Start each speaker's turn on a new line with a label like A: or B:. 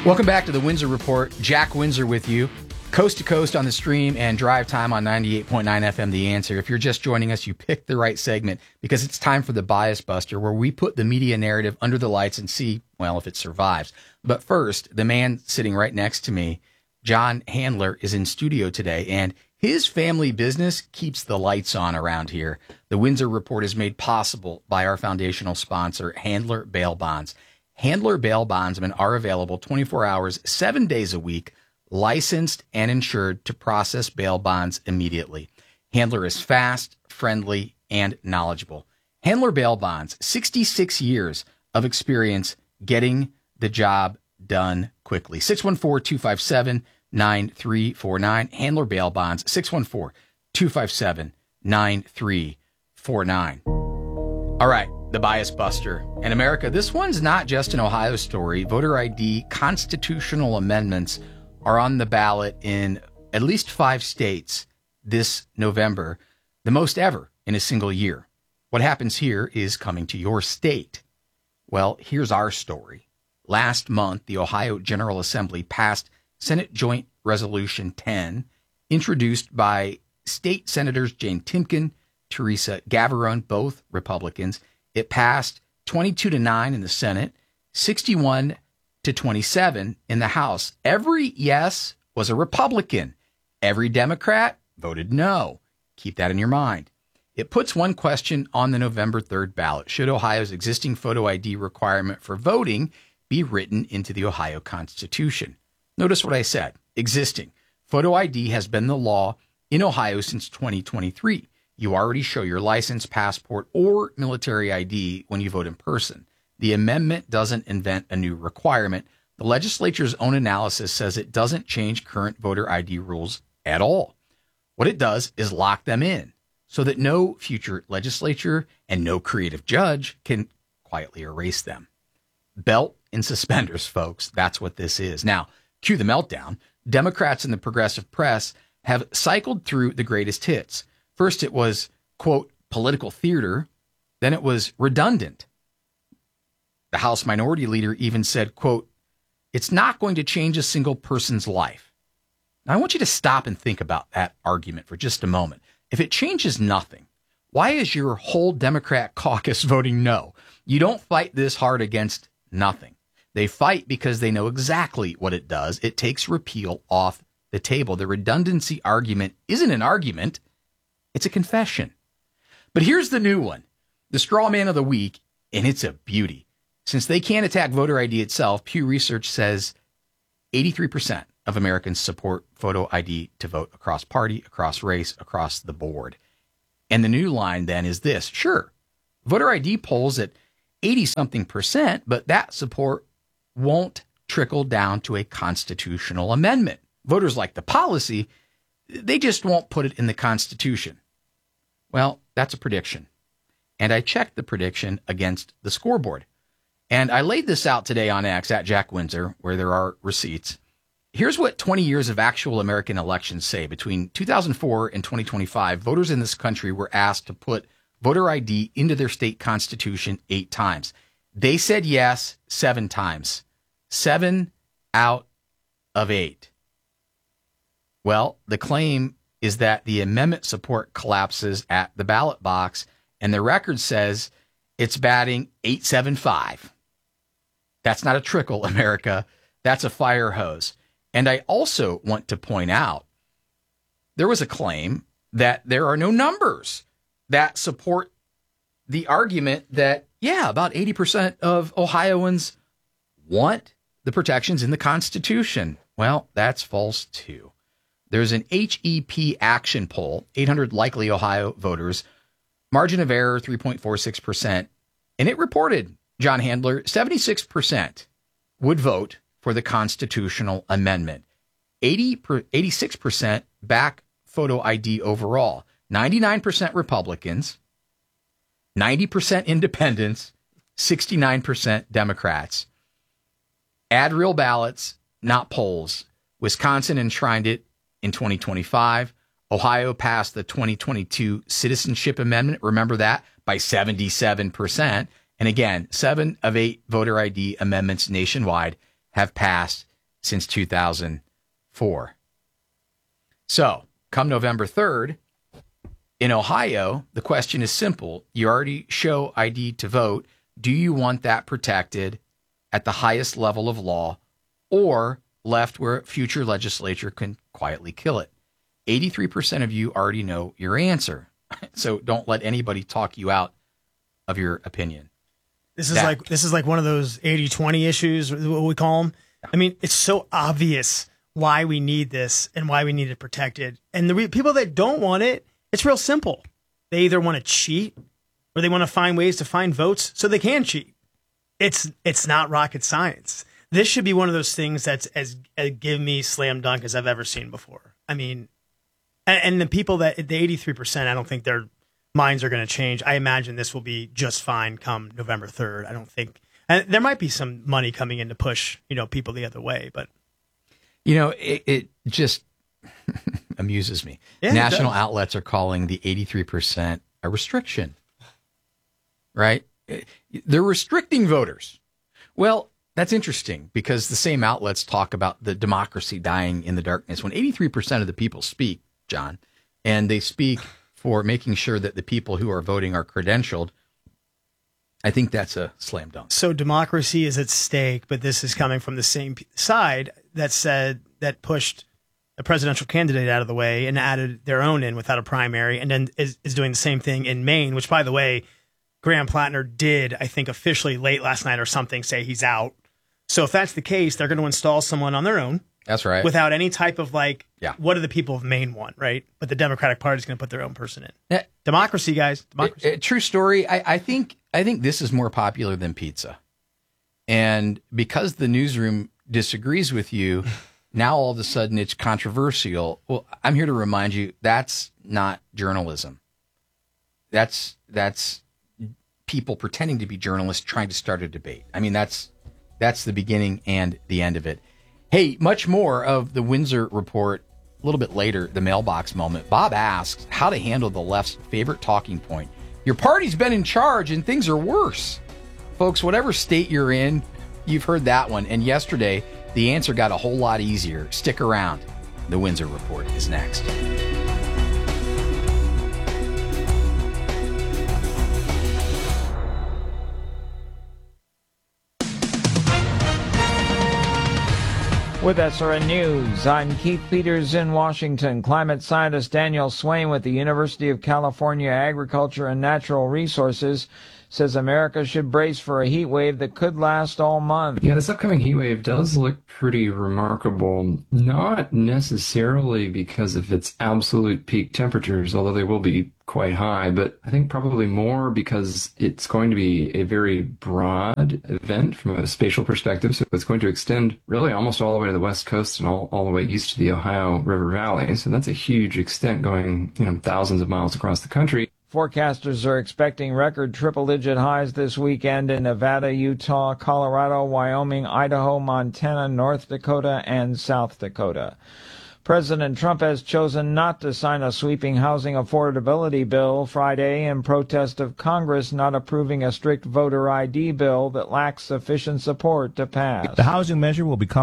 A: Welcome back to the Windsor Report. Jack Windsor with you, coast to coast on the stream and drive time on 98.9 FM The Answer. If you're just joining us, you picked the right segment because it's time for the Bias Buster, where we put the media narrative under the lights and see, well, if it survives. But first, the man sitting right next to me, John Handler, is in studio today, and his family business keeps the lights on around here. The Windsor Report is made possible by our foundational sponsor, Handler Bail Bonds. Handler Bail Bondsmen are available 24 hours, 7 days a week, licensed and insured to process bail bonds immediately. Handler is fast, friendly, and knowledgeable. Handler Bail Bonds, 66 years of experience getting the job done quickly. 614-257-9349. Handler Bail Bonds, 614-257-9349. All right. The Bias Buster. And America, this one's not just an Ohio story. Voter ID constitutional amendments are on the ballot in at least 5 states this November, the most ever in a single year. What happens here is coming to your state. Well, here's our story. Last month, the Ohio General Assembly passed Senate Joint Resolution 10, introduced by State Senators Jane Timken, Teresa Gavarone, both Republicans. It passed 22-9 in the Senate, 61-27 in the House. Every yes was a Republican. Every Democrat voted no. Keep that in your mind. It puts one question on the November 3rd ballot. Should Ohio's existing photo ID requirement for voting be written into the Ohio Constitution? Notice what I said. Existing. Photo ID has been the law in Ohio since 2023. You already show your license, passport, or military ID when you vote in person. The amendment doesn't invent a new requirement. The legislature's own analysis says it doesn't change current voter ID rules at all. What it does is lock them in so that no future legislature and no creative judge can quietly erase them. Belt and suspenders, folks. That's what this is. Now, cue the meltdown. Democrats in the progressive press have cycled through the greatest hits. First, it was, quote, political theater. Then it was redundant. The House Minority Leader even said, quote, it's not going to change a single person's life. Now, I want you to stop and think about that argument for just a moment. If it changes nothing, why is your whole Democrat caucus voting no? You don't fight this hard against nothing. They fight because they know exactly what it does. It takes repeal off the table. The redundancy argument isn't an argument. It's a confession. But here's the new one, the straw man of the week, and it's a beauty. Since they can't attack voter ID itself, Pew Research says 83% of Americans support photo ID to vote across party, across race, across the board. And the new line then is this. Sure, voter ID polls at 80-something%, but that support won't trickle down to a constitutional amendment. Voters like the policy, they just won't put it in the Constitution. Well, that's a prediction. And I checked the prediction against the scoreboard. And I laid this out today on X at Jack Windsor, where there are receipts. Here's what 20 years of actual American elections say. Between 2004 and 2025, voters in this country were asked to put voter ID into their state constitution 8 times. They said yes 7 times. 7 out of 8. Well, the claim is that the amendment support collapses at the ballot box, and the record says it's batting .875. That's not a trickle, America. That's a fire hose. And I also want to point out there was a claim that there are no numbers that support the argument that, yeah, about 80% of Ohioans want the protections in the Constitution. Well, that's false, too. There's an HEP action poll, 800 likely Ohio voters, margin of error 3.46%, and it reported, John Handler, 76% would vote for the constitutional amendment. 86% back photo ID overall. 99% Republicans, 90% independents, 69% Democrats. Add real ballots, not polls. Wisconsin enshrined it in 2025. Ohio passed the 2022 Citizenship Amendment, remember that, by 77%. And again, 7 of 8 voter ID amendments nationwide have passed since 2004. So, come November 3rd, in Ohio, the question is simple. You already show ID to vote. Do you want that protected at the highest level of law or left where a future legislature can quietly kill it? 83% of you already know your answer. So don't let anybody talk you out of your opinion.
B: This is like one of those 80-20 issues, what we call them. I mean, it's so obvious why we need this and why we need it protected. And the people that don't want it, it's real simple. They either want to cheat or they want to find ways to find votes so they can cheat. It's not rocket science. This should be one of those things that's as give me slam dunk as I've ever seen before. I mean, and the people the 83%, I don't think their minds are going to change. I imagine this will be just fine come November 3rd. I don't think, and there might be some money coming in to push, people the other way, but
A: it just amuses me. Yeah, national outlets are calling the 83% a restriction, right? They're restricting voters. Well, that's interesting because the same outlets talk about the democracy dying in the darkness when 83% of the people speak, John, and they speak for making sure that the people who are voting are credentialed. I think that's a slam dunk.
B: So democracy is at stake, but this is coming from the same side that pushed a presidential candidate out of the way and added their own in without a primary, and then is doing the same thing in Maine, which, by the way, Graham Plattner did, I think, officially late last night or something, say he's out. So if that's the case, they're going to install someone on their own.
A: That's right.
B: Without any type of what do the people of Maine want, right? But the Democratic Party is going to put their own person in. Democracy, guys. Democracy.
A: True story. I think this is more popular than pizza. And because the newsroom disagrees with you, now all of a sudden it's controversial. Well, I'm here to remind you that's not journalism. That's people pretending to be journalists trying to start a debate. I mean, that's the beginning and the end of it. Hey, much more of the Windsor Report a little bit later, the mailbox moment. Bob asks how to handle the left's favorite talking point. Your party's been in charge and things are worse. Folks, whatever state you're in, you've heard that one. And yesterday, the answer got a whole lot easier. Stick around. The Windsor Report is next.
C: With SRN News, I'm Keith Peters in Washington. Climate scientist Daniel Swain with the University of California Agriculture and Natural Resources says America should brace for a heat wave that could last all month.
D: Yeah, this upcoming heat wave does look pretty remarkable. Not necessarily because of its absolute peak temperatures, although they will be quite high, but I think probably more because it's going to be a very broad event from a spatial perspective. So it's going to extend really almost all the way to the West Coast and all the way east to the Ohio River Valley. So that's a huge extent going, thousands of miles across the country.
C: Forecasters are expecting record triple-digit highs this weekend in Nevada, Utah, Colorado, Wyoming, Idaho, Montana, North Dakota, and South Dakota. President Trump has chosen not to sign a sweeping housing affordability bill Friday in protest of Congress not approving a strict voter ID bill that lacks sufficient support to pass.
E: The housing measure will become